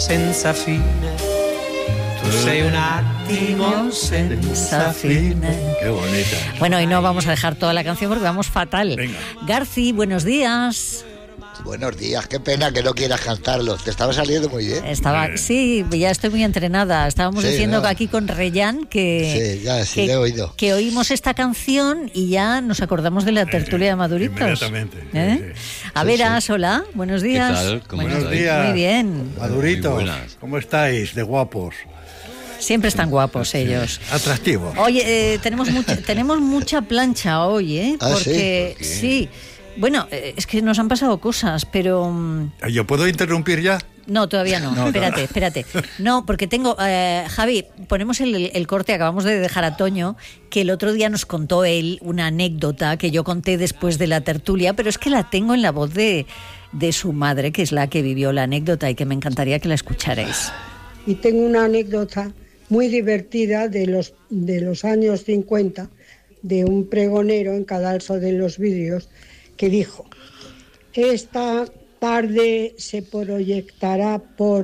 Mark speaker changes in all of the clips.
Speaker 1: senza fine. Tu sei un attimo senza fine.
Speaker 2: Qué bonita.
Speaker 3: Bueno, y no vamos a dejar toda la canción porque vamos fatal.
Speaker 2: Venga.
Speaker 3: Garci, buenos días.
Speaker 4: Buenos días, qué pena que no quieras cantarlo. Te estaba saliendo muy bien.
Speaker 3: Sí, ya estoy muy entrenada. Estábamos diciendo que aquí con Reyán que
Speaker 4: le he oído.
Speaker 3: Que oímos esta canción y ya nos acordamos de la tertulia de Maduritos.
Speaker 2: Inmediatamente. Sí.
Speaker 3: A Veras, hola, buenos días.
Speaker 5: ¿Qué tal? ¿Cómo
Speaker 2: Buenos
Speaker 5: estáis?
Speaker 2: días.
Speaker 3: Muy bien.
Speaker 2: Maduritos,
Speaker 5: Muy buenas.
Speaker 2: ¿cómo estáis? De guapos.
Speaker 3: Siempre están guapos ellos.
Speaker 2: Atractivos.
Speaker 3: Oye, tenemos mucha plancha hoy, ¿eh?
Speaker 4: ¿Ah, sí?
Speaker 3: Porque
Speaker 5: ¿Por qué?
Speaker 3: sí. Bueno, es que nos han pasado cosas, pero...
Speaker 2: ¿Yo puedo interrumpir ya?
Speaker 3: No, todavía no.
Speaker 2: No,
Speaker 3: Espérate. No, porque tengo... Javi, ponemos el corte, acabamos de dejar a Toño, que el otro día nos contó él una anécdota que yo conté después de la tertulia, pero es que la tengo en la voz de su madre, que es la que vivió la anécdota y que me encantaría que la escucharais.
Speaker 6: Y tengo una anécdota muy divertida de los años 50 de un pregonero en Cadalso de los Vidrios que dijo: esta tarde se proyectará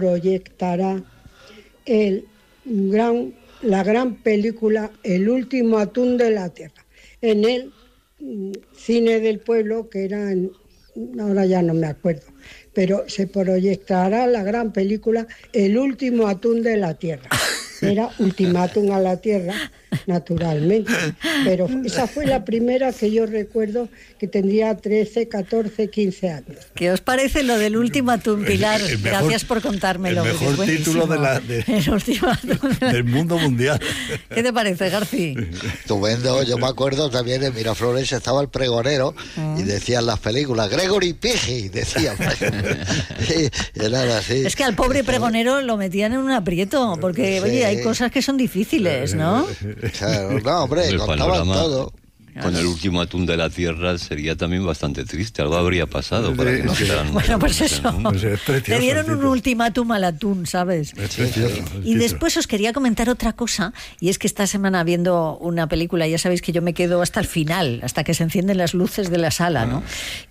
Speaker 6: la gran película El último atún de la Tierra en el cine del pueblo, que era ahora ya no me acuerdo, pero se proyectará la gran película El último atún de la Tierra. Era ultimátum a la Tierra, naturalmente, pero esa fue la primera que yo recuerdo, que tendría 13, 14, 15 años.
Speaker 3: ¿Qué os parece lo del último atún, Pilar?
Speaker 2: El mejor-
Speaker 3: Gracias por contármelo.
Speaker 2: el mejor
Speaker 3: porque es
Speaker 2: título
Speaker 3: buenísimo. El último atún.
Speaker 2: Del mundo mundial.
Speaker 3: ¿Qué te parece, Garci?
Speaker 4: Estupendo. Yo me acuerdo también en Miraflores estaba el pregonero y decían las películas Gregory Piggy, decían. Y era así.
Speaker 3: Es que al pobre pregonero lo metían en un aprieto, porque,
Speaker 4: Sí.
Speaker 3: oye, hay cosas que son difíciles, ¿no?
Speaker 4: Claro, no, hombre,
Speaker 5: El
Speaker 4: contaban
Speaker 5: panorama
Speaker 4: todo.
Speaker 5: con el último atún de la Tierra sería también bastante triste. Algo habría pasado para que no
Speaker 2: Sí.
Speaker 5: quedaran
Speaker 3: Bueno, pues
Speaker 5: ese
Speaker 3: eso.
Speaker 5: atún.
Speaker 2: Pues es precioso
Speaker 3: Le dieron
Speaker 2: el
Speaker 3: un
Speaker 2: título.
Speaker 3: ultimátum al atún, ¿sabes?
Speaker 2: Es precioso el
Speaker 3: Y
Speaker 2: título.
Speaker 3: después os quería comentar otra cosa, y es que esta semana viendo una película, ya sabéis que yo me quedo hasta el final, hasta que se encienden las luces de la sala, ¿no?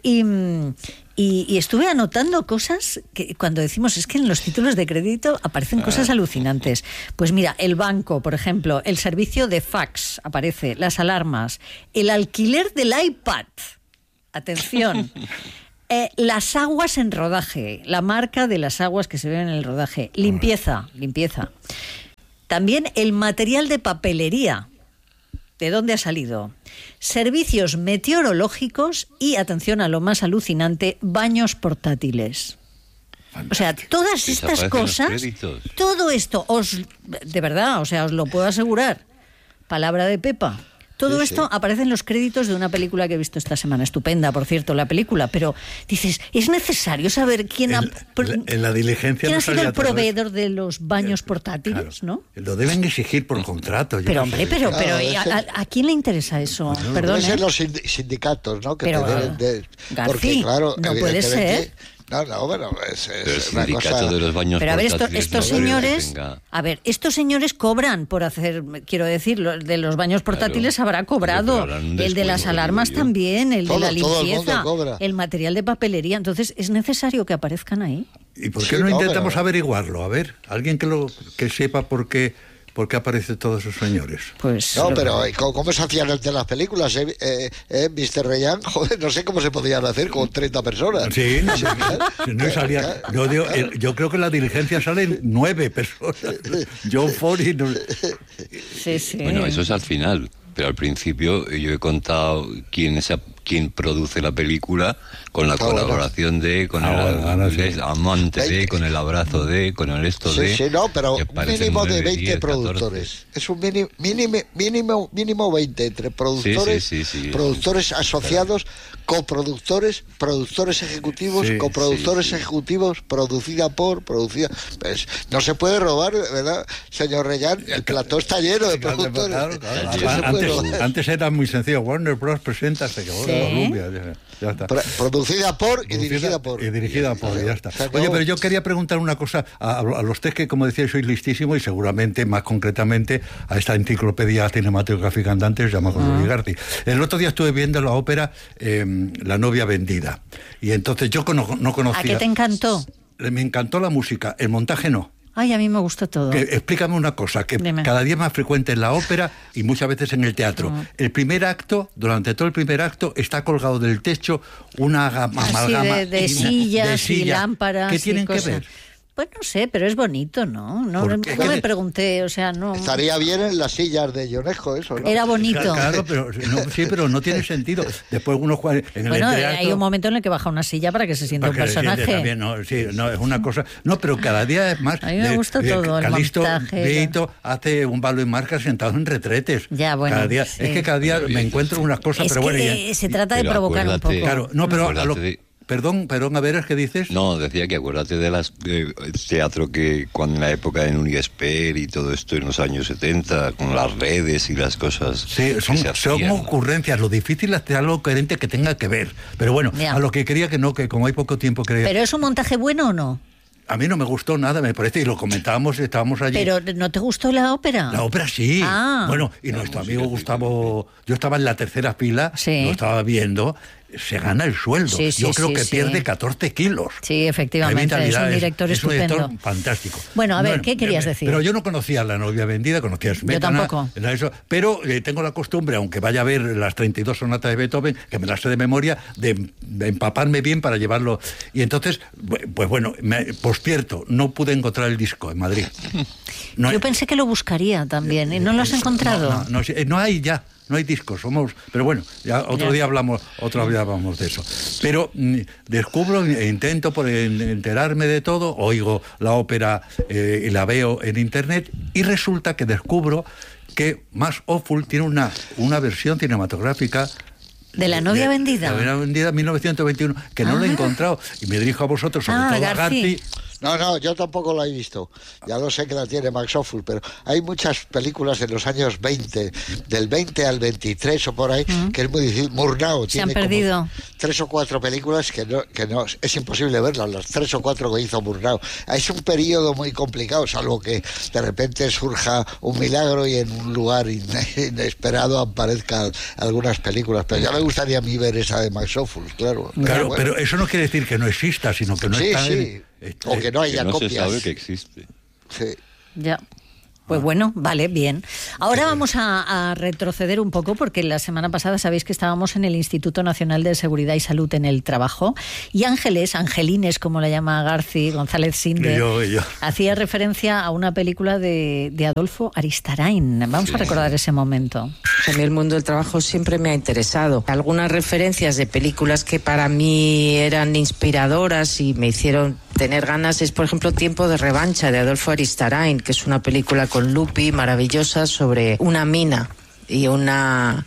Speaker 3: Y estuve anotando cosas que cuando decimos, es que en los títulos de crédito aparecen cosas alucinantes. Pues mira, el banco, por ejemplo, el servicio de fax aparece, las alarmas, el alquiler del iPad. Atención. Las aguas en rodaje, la marca de las aguas que se ven en el rodaje. Limpieza. También el material de papelería. ¿De dónde ha salido? Servicios meteorológicos y, atención a lo más alucinante, baños portátiles. O sea, todas estas
Speaker 5: Desaparecen los
Speaker 3: cosas,
Speaker 5: créditos.
Speaker 3: todo esto, de verdad, o sea, os lo puedo asegurar. Palabra de Pepa. Todo esto aparece en los créditos de una película que he visto esta semana. Estupenda, por cierto, la película. Pero dices, es necesario saber quién
Speaker 2: En la diligencia
Speaker 3: quién
Speaker 2: no
Speaker 3: ha sido
Speaker 2: salía
Speaker 3: el
Speaker 2: todo
Speaker 3: proveedor de los baños portátiles,
Speaker 2: Claro.
Speaker 3: ¿no?
Speaker 2: Lo deben exigir por contrato. yo
Speaker 3: Pero,
Speaker 2: no
Speaker 3: hombre,
Speaker 2: sé.
Speaker 3: pero
Speaker 4: Claro,
Speaker 3: ¿y ¿a quién le interesa eso? Perdón,
Speaker 4: Deben ser
Speaker 3: ¿eh?
Speaker 4: los sindicatos, ¿no? Que
Speaker 3: Pero,
Speaker 4: te deben de...
Speaker 3: Garci,
Speaker 4: porque, claro,
Speaker 3: no puede
Speaker 4: evidentemente-
Speaker 3: ser.
Speaker 4: No, bueno, es
Speaker 5: Pero el
Speaker 4: una
Speaker 5: sindicato
Speaker 4: cosa...
Speaker 5: de los baños
Speaker 3: Pero a ver,
Speaker 5: portátiles
Speaker 3: estos
Speaker 5: no creo que
Speaker 3: señores,
Speaker 5: tenga-
Speaker 3: estos señores cobran por hacer, quiero decir, de los baños portátiles
Speaker 5: Claro.
Speaker 3: habrá cobrado,
Speaker 5: Pero harán un
Speaker 3: el de las
Speaker 5: descuento,
Speaker 3: alarmas
Speaker 5: digo yo.
Speaker 3: también, el de
Speaker 4: Todo
Speaker 3: la
Speaker 4: el mundo
Speaker 3: limpieza,
Speaker 4: cobra.
Speaker 3: el material de papelería. Entonces, ¿es necesario que aparezcan ahí?
Speaker 2: ¿Y por qué
Speaker 4: Sí,
Speaker 2: no
Speaker 4: no,
Speaker 2: intentamos
Speaker 4: pero-
Speaker 2: averiguarlo? A ver, alguien que sepa por qué aparecen todos esos señores.
Speaker 3: Pues
Speaker 4: No, pero ¿cómo se hacían antes las películas? Mr. Ryan, joder, no sé cómo se podían hacer con 30 personas.
Speaker 2: Sí, no salía. Yo creo que en la diligencia salen 9 personas. John Ford y
Speaker 3: sí.
Speaker 5: Bueno, eso es al final. Pero al principio yo he contado quién produce la película con la colaboración con
Speaker 2: ahora sí.
Speaker 5: el amante de, con el abrazo de, con el esto de.
Speaker 4: Sí, no, pero
Speaker 5: que
Speaker 4: un
Speaker 5: parecen
Speaker 4: mínimo de
Speaker 5: 9,
Speaker 4: 20
Speaker 5: 10, 14.
Speaker 4: productores. Es un mínimo 20 entre productores,
Speaker 5: Sí.
Speaker 4: productores asociados, coproductores, productores ejecutivos,
Speaker 2: Sí,
Speaker 4: coproductores ejecutivos, producida. Pues no se puede robar, ¿verdad, señor Reyán? El plató está lleno de productores.
Speaker 2: Claro.
Speaker 4: No se puede robar.
Speaker 2: Antes era muy sencillo. Warner Bros. Presenta Columbia. Ya está.
Speaker 4: Producida por y dirigida por.
Speaker 2: Y dirigida por, y ya está.
Speaker 4: Se acabó.
Speaker 2: Oye, pero yo quería preguntar una cosa a los tres que, como decía, sois listísimos y seguramente, más concretamente, a esta enciclopedia cinematográfica andante os llama José Luis Garci. El otro día estuve viendo la ópera La novia vendida. Y entonces yo no conocía...
Speaker 3: ¿A qué te encantó?
Speaker 2: me encantó la música, el montaje no.
Speaker 3: Ay, a mí me gusta todo.
Speaker 2: Explícame una cosa, que
Speaker 3: Dime.
Speaker 2: cada día es más frecuente en la ópera y muchas veces en el teatro. El primer acto, durante todo el primer acto, está colgado del techo una amalgama
Speaker 3: de sillas y lámparas.
Speaker 2: ¿Qué tienen
Speaker 3: y
Speaker 2: que
Speaker 3: cosas.
Speaker 2: ver?
Speaker 3: Pues no sé, pero es bonito, ¿no? No me pregunté, o sea, no...
Speaker 4: Estaría bien en las sillas de Ionesco eso, ¿no?
Speaker 3: Era bonito.
Speaker 2: Claro, pero no tiene sentido. Después uno juega en el teatro...
Speaker 3: hay un momento en el que baja una silla para que se sienta un personaje.
Speaker 2: También, es una cosa... No, pero cada día es más...
Speaker 3: A mí me gusta todo, el montaje.
Speaker 2: Vito hace un balo en marca sentado en retretes.
Speaker 3: Ya, bueno,
Speaker 2: cada día,
Speaker 3: sí.
Speaker 2: Es que cada día me encuentro unas cosas,
Speaker 3: es
Speaker 2: pero bueno...
Speaker 3: que se trata de provocar un poco.
Speaker 2: Claro, no, pero... Perdón, a ver, ¿qué dices?
Speaker 5: No, decía que acuérdate de las teatro que cuando en la época de Núria Esper y todo esto en los años 70, con las redes y las cosas.
Speaker 2: Sí, son ocurrencias. Lo difícil es hacer algo coherente que tenga que ver. Pero bueno,
Speaker 3: ya.
Speaker 2: A lo que quería que como hay poco tiempo quería...
Speaker 3: ¿Pero es un montaje bueno o no?
Speaker 2: A mí no me gustó nada, me parece, y lo comentábamos, estábamos allí.
Speaker 3: ¿Pero no te gustó la ópera?
Speaker 2: La ópera sí.
Speaker 3: Ah.
Speaker 2: Bueno, y nuestro amigo Gustavo, yo estaba en la tercera fila,
Speaker 3: Sí.
Speaker 2: lo estaba viendo, se gana el sueldo.
Speaker 3: Sí, sí,
Speaker 2: yo creo
Speaker 3: sí,
Speaker 2: que
Speaker 3: sí.
Speaker 2: pierde 14 kilos.
Speaker 3: Sí, efectivamente, es un director
Speaker 2: es un
Speaker 3: estupendo.
Speaker 2: director fantástico.
Speaker 3: Bueno, a ver, ¿qué querías decir?
Speaker 2: Pero yo no conocía a La novia vendida, conocía a Smetana.
Speaker 3: Yo tampoco.
Speaker 2: Eso, pero tengo la costumbre, aunque vaya a ver las 32 sonatas de Beethoven, que me las sé de memoria, de empaparme bien para llevarlo. Y entonces, pues bueno, por cierto, no pude encontrar el disco en Madrid.
Speaker 3: Yo pensé que lo buscaría también, ¿y no lo has encontrado?
Speaker 2: No hay ya. No hay discos, pero bueno, ya otro día hablamos de eso. Pero descubro, intento por enterarme de todo, oigo la ópera y la veo en internet, y resulta que descubro que Max Ophüls tiene una versión cinematográfica
Speaker 3: ¿De La novia vendida?
Speaker 2: La novia vendida 1921, que no la he encontrado, y me dirijo a vosotros, sobre todo a Garci.
Speaker 4: No, yo tampoco la he visto. Ya lo sé que la tiene Max Ophüls, pero hay muchas películas en los años 20, del 20 al 23 o por ahí, que es muy difícil. Murnau
Speaker 3: Se han
Speaker 4: tiene
Speaker 3: perdido.
Speaker 4: como 3 o 4 películas que no es imposible verlas, las 3 o 4 que hizo Murnau. Es un periodo muy complicado, salvo que de repente surja un milagro y en un lugar inesperado aparezcan algunas películas. Pero ya me gustaría a mí ver esa de Max Ophüls, claro.
Speaker 2: Claro,
Speaker 4: bueno.
Speaker 2: pero eso no quiere decir que no exista, sino que no está...
Speaker 4: Sí. O que no haya copias.
Speaker 5: Se sabe que existe.
Speaker 4: Sí.
Speaker 3: Ya. Pues bueno, vale, bien. Ahora vamos a retroceder un poco porque la semana pasada sabéis que estábamos en el Instituto Nacional de Seguridad y Salud en el Trabajo y Angelines, como la llama Garci, González Sinde,
Speaker 2: yo.
Speaker 3: hacía referencia a una película de Adolfo Aristarain. Vamos a recordar ese momento.
Speaker 7: A mí el mundo del trabajo siempre me ha interesado. Algunas referencias de películas que para mí eran inspiradoras y me hicieron tener ganas es, por ejemplo, Tiempo de revancha de Adolfo Aristarain, que es una película con Lupi maravillosa sobre una mina y una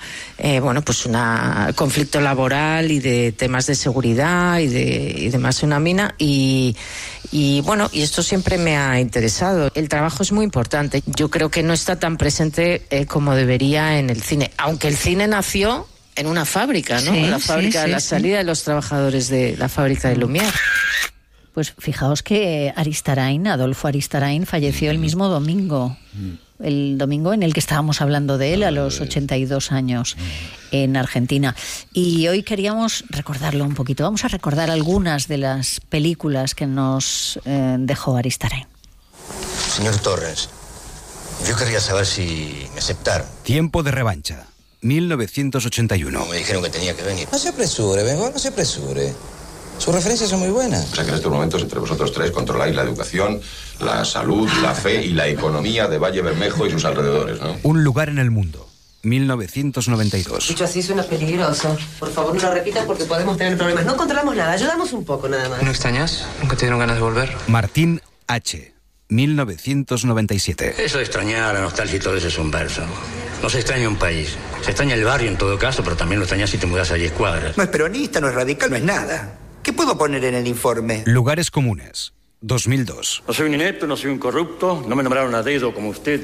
Speaker 7: conflicto laboral y de temas de seguridad y demás en una mina y esto siempre me ha interesado. El trabajo es muy importante. Yo creo que no está tan presente como debería en el cine, aunque el cine nació en una fábrica, ¿no?
Speaker 3: Sí,
Speaker 7: la fábrica, la salida de los trabajadores de la fábrica de Lumière.
Speaker 3: Pues fijaos que Adolfo Aristarain, falleció el mismo domingo. El domingo en el que estábamos hablando de él, a los 82 años, en Argentina. Y hoy queríamos recordarlo un poquito. Vamos a recordar algunas de las películas que nos dejó Aristarain.
Speaker 8: Señor Torres, yo querría saber si me aceptaron.
Speaker 9: Tiempo de revancha, 1981.
Speaker 8: No, me dijeron que tenía que venir.
Speaker 10: No se apresure, Bengo, no se apresure. Sus referencias son muy buenas.
Speaker 11: O sea que en estos momentos entre vosotros tres controláis la educación, la salud, la fe y la economía de Valle Bermejo y sus alrededores, ¿no?
Speaker 9: Un lugar en el mundo, 1992.
Speaker 12: Dicho así suena peligroso. Por favor, no lo repita porque podemos tener problemas. No controlamos nada, ayudamos un poco nada más.
Speaker 13: ¿No extrañas? ¿Nunca te dieron ganas de volver?
Speaker 9: Martín H., 1997.
Speaker 14: Eso de extrañar, la nostalgia y todo eso es un verso. No se extraña un país. Se extraña el barrio en todo caso, pero también lo extrañas si te mudas a 10 cuadras.
Speaker 15: No es peronista, no es radical, no es nada. ¿Qué puedo poner en el informe?
Speaker 9: Lugares comunes, 2002.
Speaker 16: No soy un inepto, no soy un corrupto, no me nombraron a dedo como usted.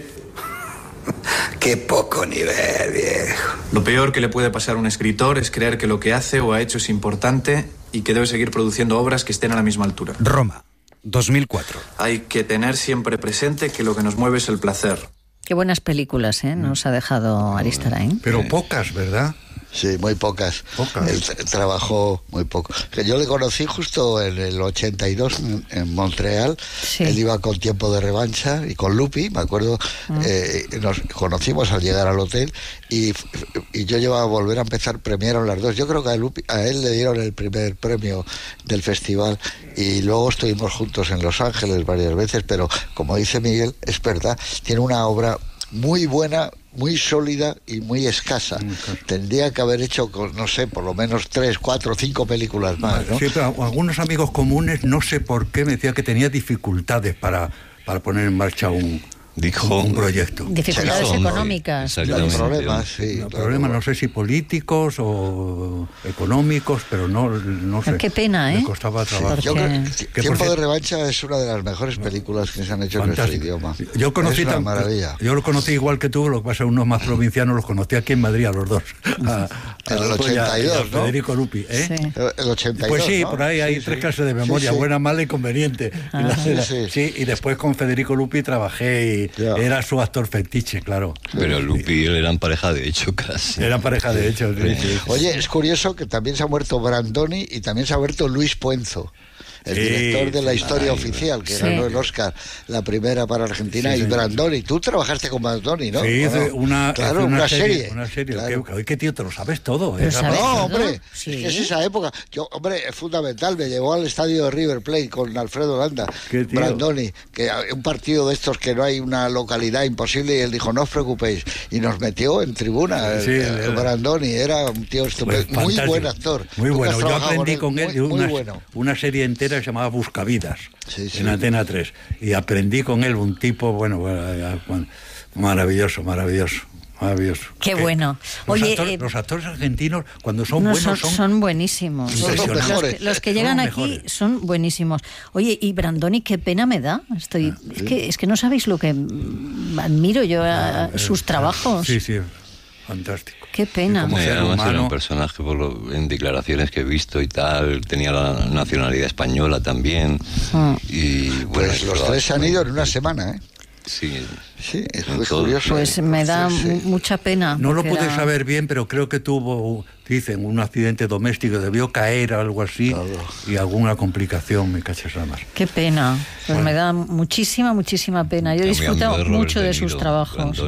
Speaker 15: Qué poco nivel, viejo.
Speaker 13: Lo peor que le puede pasar a un escritor es creer que lo que hace o ha hecho es importante y que debe seguir produciendo obras que estén a la misma altura.
Speaker 9: Roma, 2004.
Speaker 13: Hay que tener siempre presente que lo que nos mueve es el placer.
Speaker 3: Qué buenas películas, nos ha dejado Aristarain.
Speaker 2: Pero pocas, ¿verdad?
Speaker 4: Sí, muy pocas. Él trabajó muy poco. Que yo le conocí justo en el 82 en Montreal. Sí. Él iba con Tiempo de Revancha y con Lupi, me acuerdo. Nos conocimos al llegar al hotel y yo llevaba a Volver a Empezar, premiaron las dos. Yo creo que a él le dieron el primer premio del festival y luego estuvimos juntos en Los Ángeles varias veces, pero como dice Miguel, es verdad, tiene una obra muy buena, muy sólida y muy escasa. Tendría que haber hecho, no sé, por lo menos 3, 4, 5 películas más, ¿no?
Speaker 2: Sí, pero algunos amigos comunes, no sé por qué, me decía que tenía dificultades para poner en marcha un proyecto.
Speaker 3: Dificultades económicas.
Speaker 2: Problemas, no sé si políticos o económicos, pero no sé.
Speaker 3: Qué pena, ¿eh?
Speaker 2: Me costaba trabajo.
Speaker 4: Yo creo que Tiempo de Revancha es una de las mejores películas que se han hecho en nuestro idioma.
Speaker 2: Yo conocí
Speaker 4: es una maravilla.
Speaker 2: Yo lo conocí igual que tú, lo que pasa es unos más provincianos, los conocí aquí en Madrid a los dos.
Speaker 4: En el 82, ¿no?
Speaker 2: Federico Lupi, ¿eh?
Speaker 4: Sí. El 82,
Speaker 2: pues sí,
Speaker 4: ¿no?
Speaker 2: por ahí hay 3 clases de memoria, buena, mala y conveniente. Sí, y después con Federico Lupi trabajé y era su actor fetiche, claro.
Speaker 5: Pero Lupi y él eran pareja de hecho casi.
Speaker 2: Eran pareja de hecho, sí.
Speaker 4: Oye, es curioso que también se ha muerto Brandoni y también se ha muerto Luis Puenzo, el director de La Historia Oficial, que ganó el Oscar, la primera para Argentina, y Brandoni. Tú trabajaste con Brandoni, ¿no?
Speaker 2: Sí, una serie. Una serie.
Speaker 4: Claro.
Speaker 2: ¿Qué tío? Te lo sabes todo.
Speaker 4: No, hombre, es que es esa época. Es fundamental. Me llevó al estadio de River Plate con Alfredo Landa, Brandoni, que un partido de estos que no hay una localidad imposible, y él dijo, no os preocupéis. Y nos metió en tribuna. Brandoni era un tío estupendo, muy buen actor.
Speaker 2: Muy bueno. Yo aprendí con él una serie entera que se llamaba Buscavidas, en Antena 3, y aprendí con él un tipo, maravilloso.
Speaker 3: Qué bueno. Oye,
Speaker 2: los actores argentinos, cuando son buenos,
Speaker 3: son buenísimos. Los que llegan aquí son buenísimos. Oye, y Brandoni, qué pena me da. Es que no sabéis lo que admiro yo a sus trabajos.
Speaker 2: Sí, fantástico.
Speaker 3: Qué pena.
Speaker 5: Además era un personaje, en declaraciones que he visto y tal, tenía la nacionalidad española también. Y bueno,
Speaker 4: pues los 3 se han ido en una semana, ¿eh?
Speaker 5: Sí,
Speaker 4: es muy curioso.
Speaker 3: Pues me da mucha pena.
Speaker 2: No lo pude saber bien, pero creo que tuvo, dicen, un accidente doméstico, debió caer o algo así, y alguna complicación, me cachas la mar.
Speaker 3: Qué pena, pues me da muchísima pena. Yo he disfrutado mucho de sus trabajos.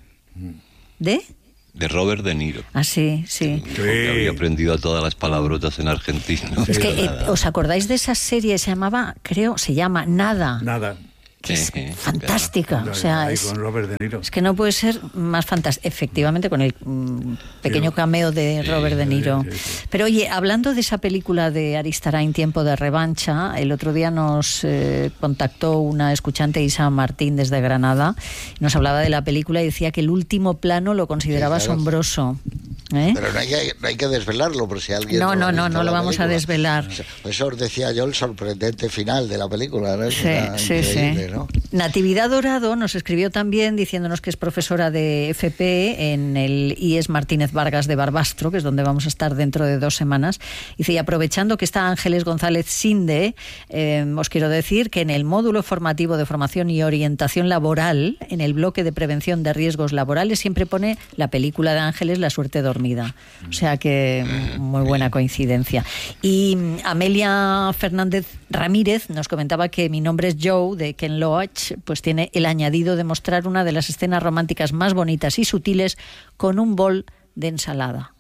Speaker 5: De Robert De Niro.
Speaker 3: Ah, sí.
Speaker 5: Había aprendido todas las palabrotas en argentino.
Speaker 3: Es que, ¿os acordáis de esa serie? Se llama Nada. Que es fantástica, o sea,
Speaker 2: con Robert De Niro.
Speaker 3: Es que no puede ser más fantástica, efectivamente, con el pequeño cameo de Robert De Niro. Pero oye, hablando de esa película de Aristarain, Tiempo de Revancha, el otro día nos contactó una escuchante, Isa Martín, desde Granada, nos hablaba de la película y decía que el último plano lo consideraba asombroso.
Speaker 4: Pero no hay que desvelarlo, por si alguien...
Speaker 3: No lo vamos a desvelar.
Speaker 4: Eso os decía yo, el sorprendente final de la película, ¿no?
Speaker 3: Sí. ¿no? Natividad Dorado nos escribió también diciéndonos que es profesora de FP en el IES Martínez Vargas de Barbastro, que es donde vamos a estar dentro de 2 semanas. Dice, y aprovechando que está Ángeles González Sinde, os quiero decir que en el módulo formativo de formación y orientación laboral, en el bloque de prevención de riesgos laborales, siempre pone la película de Ángeles, La suerte dormida. O sea que muy buena coincidencia. Y Amelia Fernández Ramírez nos comentaba que Mi nombre es Joe, de Ken Loach, pues tiene el añadido de mostrar una de las escenas románticas más bonitas y sutiles con un bol de ensalada.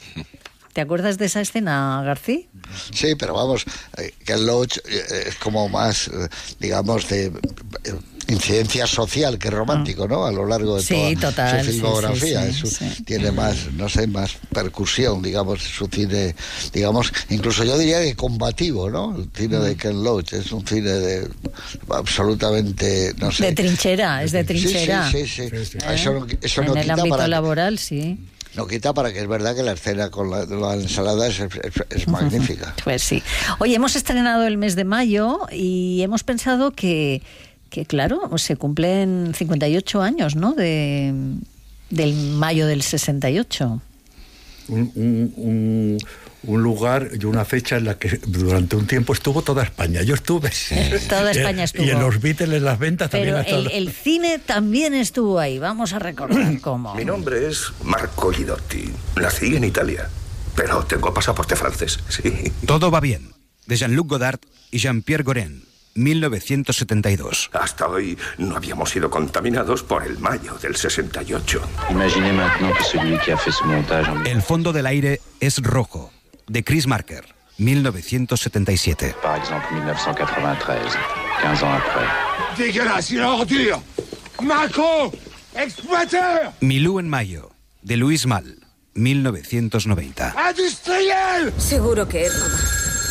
Speaker 3: ¿Te acuerdas de esa escena, García?
Speaker 4: Sí, pero vamos, Ken Loach es como más, digamos, de incidencia social que romántico, ¿no? A lo largo de toda su filmografía. Tiene más, no sé, más percusión, digamos, su cine, digamos, incluso yo diría que combativo, ¿no? El cine de Ken Loach es un cine absolutamente, no sé.
Speaker 3: De trinchera, es de trinchera.
Speaker 4: Sí. Eso no
Speaker 3: en
Speaker 4: quita
Speaker 3: el ámbito laboral, sí.
Speaker 4: No quita para que es verdad que la escena con la ensalada es magnífica.
Speaker 3: Pues sí. Oye, hemos estrenado el mes de mayo y hemos pensado que claro, se cumplen 58 años, ¿no? Del mayo del 68.
Speaker 2: un lugar y una fecha en la que durante un tiempo estuvo toda España. Yo estuve.
Speaker 3: Toda España estuvo.
Speaker 2: Y en los Beatles, en las ventas
Speaker 3: pero
Speaker 2: también.
Speaker 3: Pero el cine también estuvo ahí. Vamos a recordar cómo.
Speaker 17: Mi nombre es Marco Guidotti. Nací en Italia, pero tengo pasaporte francés, sí.
Speaker 9: Todo va bien, de Jean-Luc Godard y Jean-Pierre Gorin, 1972.
Speaker 17: Hasta hoy no habíamos sido contaminados por el mayo del 68.
Speaker 9: El fondo del aire es rojo, de Chris Marker, 1977.
Speaker 18: Par exemple, 1993, 15 ans après.
Speaker 19: Dégueulasse, une ordure! Macron! Exploiteur!
Speaker 9: Milú en mayo, de Luis Mal, 1990.
Speaker 19: ¡Industriel!
Speaker 20: Seguro que es mamá.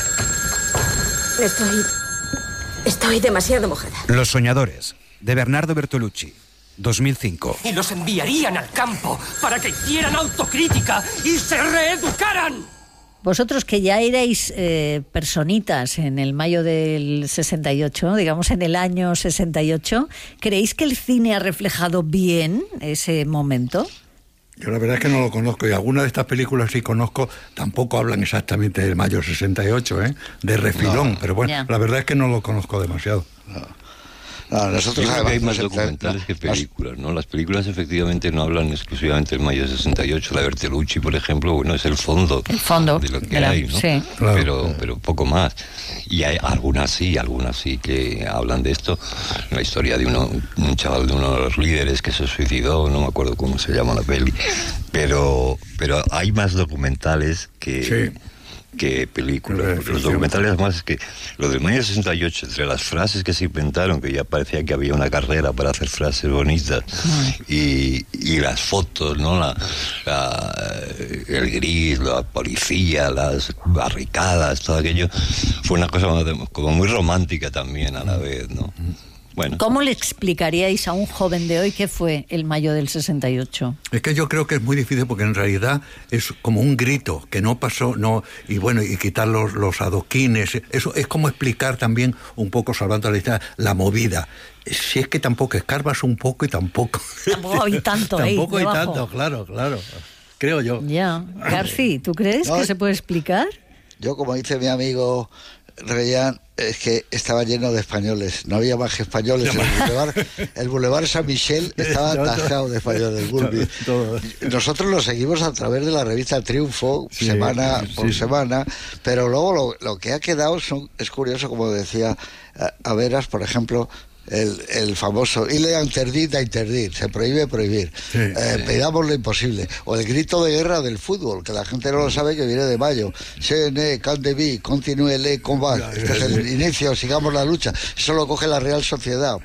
Speaker 20: Estoy demasiado mojada.
Speaker 9: Los soñadores, de Bernardo Bertolucci, 2005.
Speaker 21: Y los enviarían al campo para que hicieran autocrítica y se reeducaran.
Speaker 3: Vosotros que ya erais personitas en el mayo del 68, digamos en el año 68, ¿creéis que el cine ha reflejado bien ese momento?
Speaker 2: Yo la verdad es que no lo conozco, y algunas de estas películas sí conozco, tampoco hablan exactamente del mayo 68, de refilón, pero bueno, la verdad es que no lo conozco demasiado.
Speaker 5: Nosotros creo que hay más documentales que películas, ¿no? Las películas efectivamente no hablan exclusivamente del mayo 68. La de Bertolucci, por ejemplo, bueno, es el fondo de lo que hay, ¿no?
Speaker 3: Sí.
Speaker 5: Pero poco más. Y hay algunas sí que hablan de esto. La historia de un chaval de uno de los líderes que se suicidó, no me acuerdo cómo se llama la peli, pero hay más documentales que películas. Los documentales, además, es que lo del mayo 68, entre las frases que se inventaron, que ya parecía que había una carrera para hacer frases bonitas, y las fotos, ¿no? El gris, la policía, las barricadas, todo aquello, fue una cosa como muy romántica también a la vez, ¿no? Bueno.
Speaker 3: ¿Cómo le explicaríais a un joven de hoy qué fue el mayo del 68?
Speaker 2: Es que yo creo que es muy difícil, porque en realidad es como un grito que no pasó, y quitar los adoquines. Eso es como explicar también un poco, salvando la distancia, la movida. Si es que tampoco escarbas un poco y tampoco
Speaker 3: hay tanto
Speaker 2: tampoco
Speaker 3: hay
Speaker 2: tanto, claro, creo yo.
Speaker 3: Ya, García, ¿tú crees que se puede explicar?
Speaker 4: Yo, como dice mi amigo Reyán, es que estaba lleno de españoles, no había más que españoles. El Boulevard San Michel estaba atascado de españoles. Nosotros lo seguimos a través de la revista Triunfo, semana por semana, pero luego lo que ha quedado es curioso, como decía Averas, por ejemplo, el famoso "Ile interdit a interdit", se prohíbe prohibir, pedamos lo imposible, o el grito de guerra del fútbol, que la gente no lo sabe, que viene de mayo. "CNE, can de vi, continue le combat", este es el inicio, sigamos la lucha. Eso lo coge la Real Sociedad,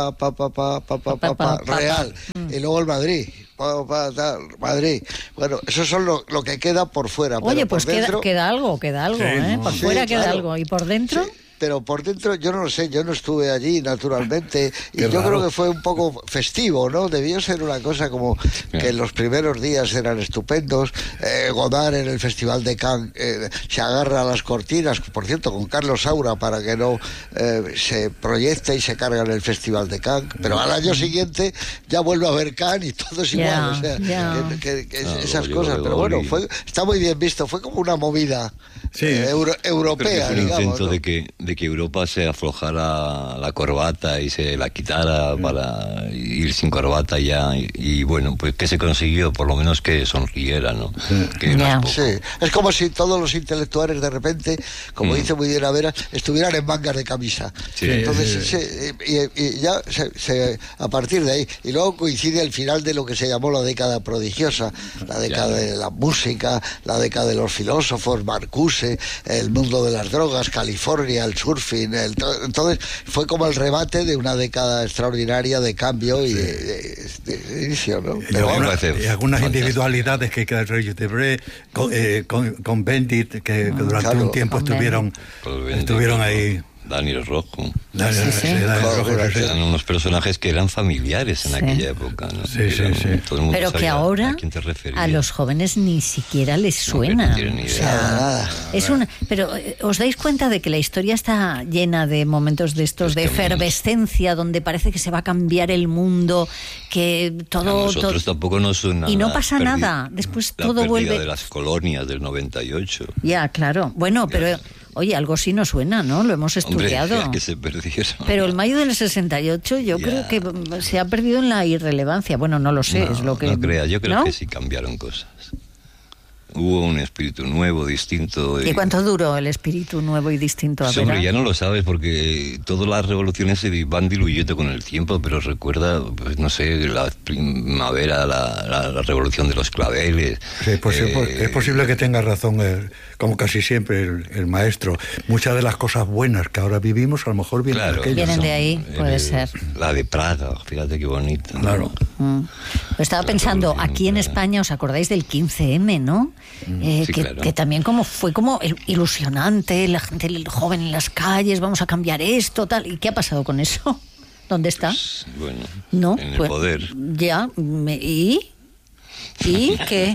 Speaker 4: Real, y luego el Madrid. Madrid. Bueno, eso son lo que queda por fuera.
Speaker 3: Oye,
Speaker 4: pero
Speaker 3: pues
Speaker 4: por dentro,
Speaker 3: queda algo, por fuera queda algo, y por dentro...
Speaker 4: Sí. Pero por dentro yo no lo sé, yo no estuve allí, naturalmente, y yo creo que fue un poco festivo, ¿no? Debió ser una cosa como que los primeros días eran estupendos. Godard en el Festival de Cannes se agarra a las cortinas, por cierto, con Carlos Saura, para que no se proyecte y se carga en el Festival de Cannes, pero al año siguiente ya vuelve a ver Cannes y todo es igual, o sea, esas cosas, pero bueno, está muy bien visto, fue como una movida europea,
Speaker 5: fue un
Speaker 4: digamos,
Speaker 5: intento,
Speaker 4: ¿no?
Speaker 5: de que Europa se aflojara la corbata y se la quitara para ir sin corbata ya, y bueno, pues que se consiguió por lo menos que sonriera, ¿no?
Speaker 4: Sí, es como si todos los intelectuales de repente, como dice muy bien Averas, estuvieran en mangas de camisa. Entonces y ya a partir de ahí, y luego coincide el final de lo que se llamó la década prodigiosa, la década de la música, la década de los filósofos, Marcuse, el mundo de las drogas, California, el surfing, entonces fue como el rebate de una década extraordinaria de cambio y de inicio, ¿no?
Speaker 2: Y algunas individualidades que Roger Debré con Bendit, que durante un tiempo estuvieron ahí.
Speaker 5: Daniel Rojo.
Speaker 2: Eran
Speaker 5: unos personajes que eran familiares en aquella época, ¿no? Todo el mundo
Speaker 3: pero que
Speaker 5: sabía
Speaker 3: ahora
Speaker 5: a quién te referías.
Speaker 3: a los jóvenes ni siquiera les suena.
Speaker 5: No tienen ni idea.
Speaker 3: Pero ¿os dais cuenta de que la historia está llena de momentos de estos de efervescencia, donde parece que se va a cambiar el mundo, que todo...
Speaker 5: A nosotros tampoco nos suena.
Speaker 3: Y no pasa nada. Después todo vuelve...
Speaker 5: de las colonias del 98.
Speaker 3: Ya, claro. Bueno, pero... Oye, algo sí nos suena, ¿no? Lo hemos estudiado.
Speaker 5: Hombre, que se perdieron.
Speaker 3: Pero el mayo del 68 yo creo que se ha perdido en la irrelevancia. Bueno, no lo sé, es lo que...
Speaker 5: No crea, yo creo que sí cambiaron cosas. Hubo un espíritu nuevo, distinto.
Speaker 3: ¿Y cuánto duró el espíritu nuevo y distinto?
Speaker 5: Sí, hombre, ya no lo sabes porque todas las revoluciones se van diluyendo con el tiempo, pero recuerda, pues no sé, la primavera, la revolución de los claveles.
Speaker 2: Sí, pues es posible que tenga razón, como casi siempre, el maestro. Muchas de las cosas buenas que ahora vivimos a lo mejor
Speaker 3: vienen de ahí, puede ser.
Speaker 5: La de Praga, fíjate qué bonita.
Speaker 2: Claro.
Speaker 3: Estaba pensando, aquí en España, ¿os acordáis del 15M, no? Que también fue como ilusionante, la gente joven en las calles, vamos a cambiar esto, tal. ¿Y qué ha pasado con eso? ¿Dónde está?
Speaker 5: Pues, bueno,
Speaker 3: ¿no?
Speaker 5: En el poder.
Speaker 3: Ya, ¿y qué?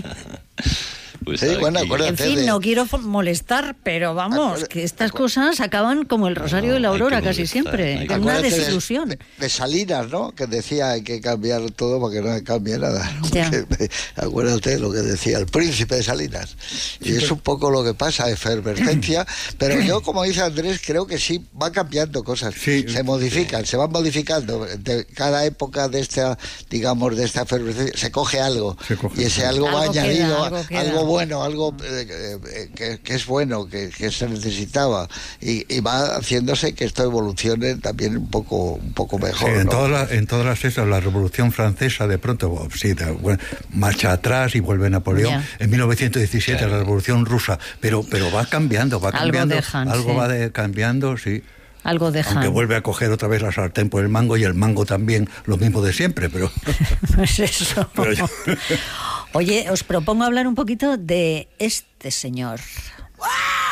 Speaker 5: Pues
Speaker 4: sí, bueno,
Speaker 3: en fin, no quiero molestar, pero vamos, que estas cosas acaban como el rosario de la aurora casi siempre, con una desilusión.
Speaker 4: De Salinas, ¿no? Que decía hay que cambiar todo para que no cambie nada. Acuérdate de lo que decía el príncipe de Salinas. Y es un poco lo que pasa, efervescencia, pero yo, como dice Andrés, creo que sí van cambiando cosas, se modifican, se van modificando. De cada época de esta, digamos, de esta efervescencia, se coge algo, y ese algo va añadido, algo bueno, algo que es bueno, que se necesitaba, y va haciéndose que esto evolucione también un poco mejor.
Speaker 2: Sí,
Speaker 4: ¿no?
Speaker 2: en todas las esas, la Revolución Francesa, de pronto, marcha atrás y vuelve Napoleón. En 1917 la Revolución Rusa, pero va cambiando, algo va cambiando, sí.
Speaker 3: Algo dejan.
Speaker 2: Aunque vuelve a coger otra vez la sartén por el mango, y el mango también lo mismo de siempre, pero...
Speaker 3: Pues eso. Oye, os propongo hablar un poquito de este señor.